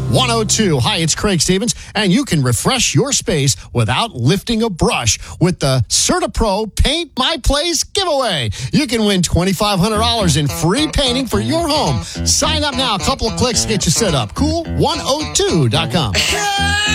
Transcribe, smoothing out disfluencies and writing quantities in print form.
102. Hi, it's Craig Stevens, and you can refresh your space without lifting a brush with the CertaPro Paint My Place giveaway. You can win $2,500 in free painting for your home. Sign up now. A couple of clicks to get you set up. Cool102.com.